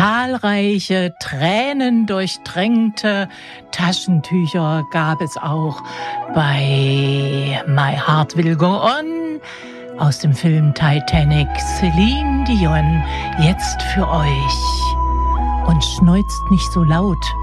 Zahlreiche tränendurchtränkte Taschentücher gab es auch bei My Heart Will Go On aus dem Film Titanic. Celine Dion jetzt für euch. Und schneuzt nicht so laut.